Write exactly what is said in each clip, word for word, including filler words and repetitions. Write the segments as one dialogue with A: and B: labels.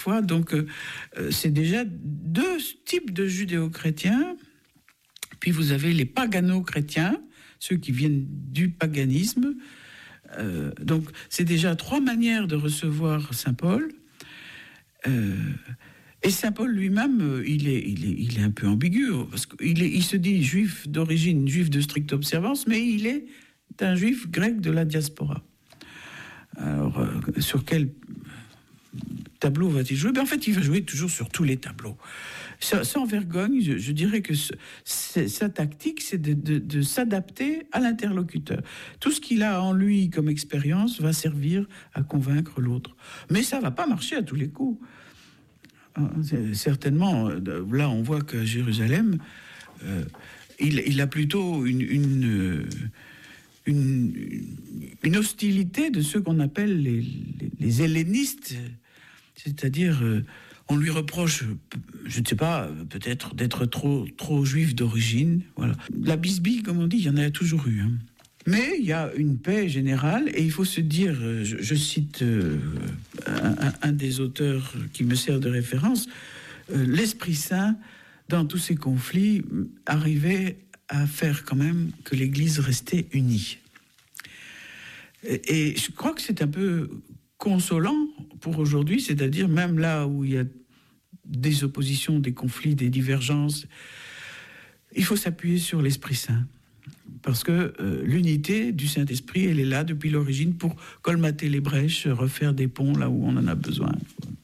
A: Donc, euh, c'est déjà deux types de judéo-chrétiens. Puis vous avez les pagano-chrétiens, ceux qui viennent du paganisme. Euh, donc, c'est déjà trois manières de recevoir saint Paul. Euh, et saint Paul lui-même, il est, il est, il est un peu ambigu, parce qu'il est, il se dit juif d'origine, juif de stricte observance, mais il est un juif grec de la diaspora. Alors, euh, sur quel tableau va-t-il jouer? Ben, en fait, il va jouer toujours sur tous les tableaux. Sans, sans vergogne, je, je dirais que ce, sa tactique, c'est de, de, de s'adapter à l'interlocuteur. Tout ce qu'il a en lui comme expérience va servir à convaincre l'autre. Mais ça ne va pas marcher à tous les coups. C'est, certainement, là, on voit qu'à Jérusalem, euh, il, il a plutôt une, une, une, une hostilité de ceux qu'on appelle les, les, les hellénistes. C'est-à-dire, euh, on lui reproche, je ne sais pas, peut-être d'être trop, trop juif d'origine. Voilà. La bisbille, comme on dit, il y en a toujours eu. Hein. Mais il y a une paix générale, et il faut se dire, je, je cite euh, un, un des auteurs qui me sert de référence, euh, l'Esprit Saint, dans tous ces conflits, arrivait à faire quand même que l'Église restait unie. Et, et je crois que c'est un peu consolant pour aujourd'hui, c'est-à-dire même là où il y a des oppositions, des conflits, des divergences, il faut s'appuyer sur l'Esprit Saint. Parce que euh, l'unité du Saint-Esprit, elle est là depuis l'origine pour colmater les brèches, refaire des ponts là où on en a besoin.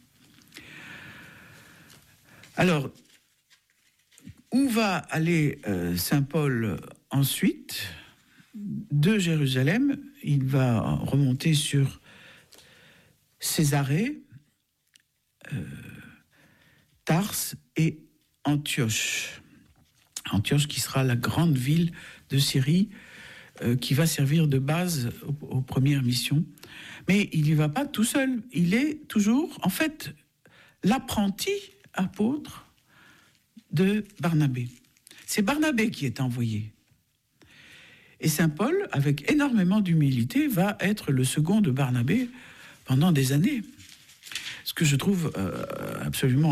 A: Alors, où va aller euh, saint Paul ensuite? De Jérusalem, il va remonter sur Césarée, euh, Tarse et Antioche. Antioche qui sera la grande ville de Syrie, euh, qui va servir de base aux, aux premières missions. Mais il n'y va pas tout seul. Il est toujours, en fait, l'apprenti apôtre de Barnabé. C'est Barnabé qui est envoyé. Et saint Paul, avec énormément d'humilité, va être le second de Barnabé pendant des années. Ce que je trouve euh, absolument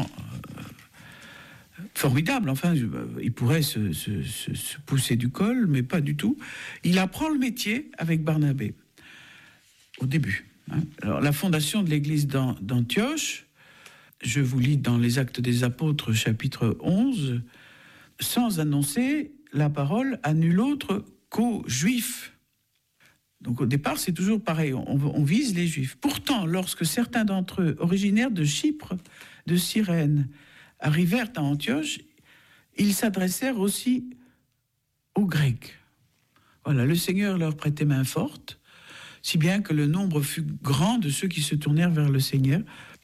A: euh, formidable. Enfin, il pourrait se, se, se, se pousser du col, mais pas du tout. Il apprend le métier avec Barnabé, au début. Hein. Alors, la fondation de l'église d'Antioche, je vous lis dans les Actes des Apôtres, chapitre onze, sans annoncer la parole à nul autre qu'aux Juifs. Donc au départ, c'est toujours pareil, on, on vise les Juifs. Pourtant, lorsque certains d'entre eux, originaires de Chypre, de Cyrène, arrivèrent à Antioche, ils s'adressèrent aussi aux Grecs. Voilà, le Seigneur leur prêtait main forte, si bien que le nombre fut grand de ceux qui se tournèrent vers le Seigneur,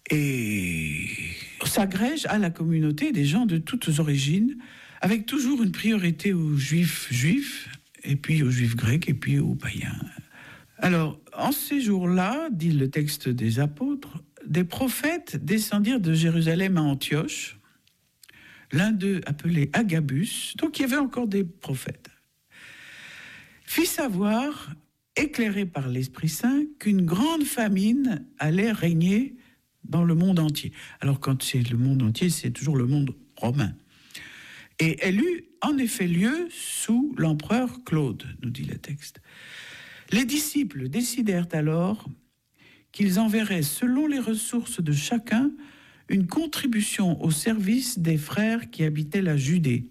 A: et s'agrège à la communauté des gens de toutes origines, avec toujours une priorité aux Juifs juifs, et puis aux Juifs grecs, et puis aux païens. Alors, en ces jours-là, dit le texte des apôtres, des prophètes descendirent de Jérusalem à Antioche, l'un d'eux appelé Agabus, donc il y avait encore des prophètes, fit savoir, éclairé par l'Esprit Saint, qu'une grande famine allait régner dans le monde entier. Alors, quand c'est le monde entier, c'est toujours le monde romain. Et elle eut en effet lieu sous l'empereur Claude, nous dit le texte. Les disciples décidèrent alors qu'ils enverraient, selon les ressources de chacun, une contribution au service des frères qui habitaient la Judée.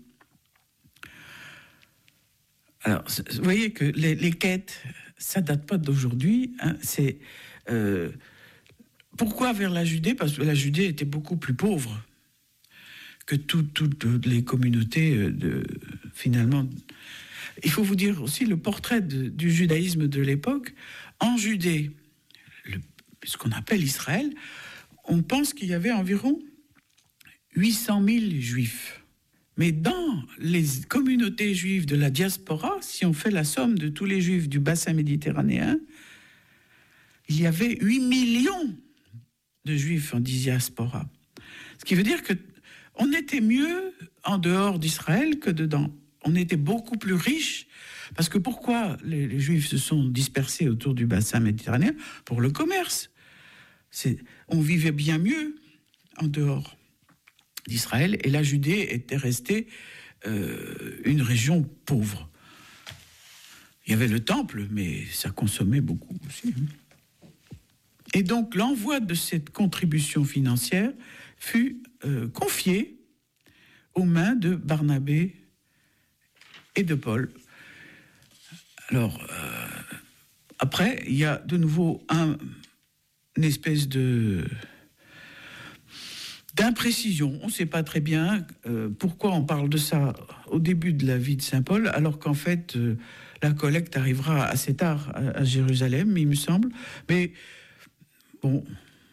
A: Alors, vous voyez que les, les quêtes, ça date pas d'aujourd'hui. Hein, c'est euh, pourquoi vers la Judée? Parce que la Judée était beaucoup plus pauvre que toutes tout, tout les communautés de, finalement. Il faut vous dire aussi le portrait de, du judaïsme de l'époque. En Judée, le, ce qu'on appelle Israël, on pense qu'il y avait environ huit cent mille juifs. Mais dans les communautés juives de la diaspora, si on fait la somme de tous les juifs du bassin méditerranéen, il y avait huit millions de juifs en diaspora. Ce qui veut dire que on était mieux en dehors d'Israël que dedans. On était beaucoup plus riches, parce que pourquoi les, les Juifs se sont dispersés autour du bassin méditerranéen? Pour le commerce. C'est, on vivait bien mieux en dehors d'Israël, et la Judée était restée euh, une région pauvre. Il y avait le temple, mais ça consommait beaucoup aussi. Et donc l'envoi de cette contribution financière fut euh, confié aux mains de Barnabé et de Paul. Alors, euh, après, il y a de nouveau un, une espèce de... d'imprécision. On ne sait pas très bien euh, pourquoi on parle de ça au début de la vie de Saint Paul, alors qu'en fait, euh, la collecte arrivera assez tard à, à Jérusalem, il me semble. Mais bon,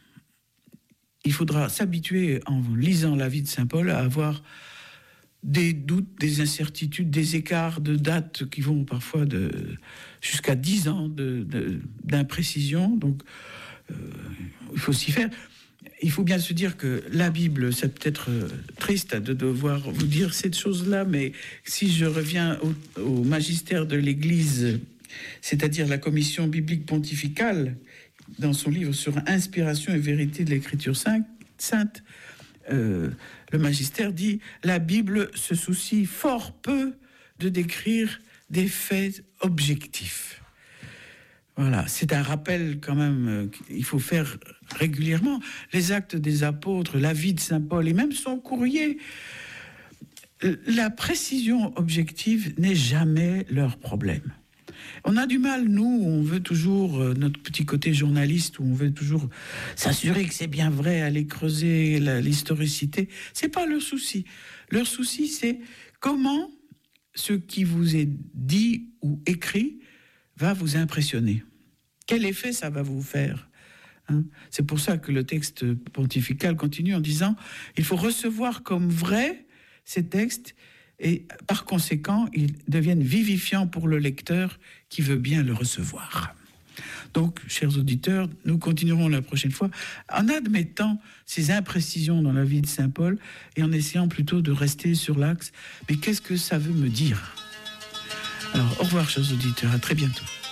A: il faudra s'habituer, en lisant la vie de Saint Paul, à avoir des doutes, des incertitudes, des écarts de dates qui vont parfois de, jusqu'à dix ans de, de, d'imprécision. Donc, euh, il faut s'y faire. Il faut bien se dire que la Bible, c'est peut-être triste de devoir vous dire cette chose-là, mais si je reviens au, au magistère de l'Église, c'est-à-dire la commission biblique pontificale, dans son livre sur inspiration et vérité de l'Écriture sainte, euh, le magistère dit « La Bible se soucie fort peu de décrire des faits objectifs ». Voilà, c'est un rappel quand même euh, qu'il faut faire régulièrement. Les actes des apôtres, la vie de Saint Paul et même son courrier, la précision objective n'est jamais leur problème. On a du mal, nous, on veut toujours, euh, notre petit côté journaliste, où on veut toujours s'assurer que c'est bien vrai, aller creuser la, l'historicité. C'est pas leur souci. Leur souci, c'est comment ce qui vous est dit ou écrit va vous impressionner. Quel effet ça va vous faire, hein ? C'est pour ça que le texte pontifical continue en disant il faut recevoir comme vrai ces textes et par conséquent, ils deviennent vivifiants pour le lecteur qui veut bien le recevoir. Donc, chers auditeurs, nous continuerons la prochaine fois en admettant ces imprécisions dans la vie de Saint Paul et en essayant plutôt de rester sur l'axe. Mais qu'est-ce que ça veut me dire ? Alors, au revoir, chers auditeurs, à très bientôt.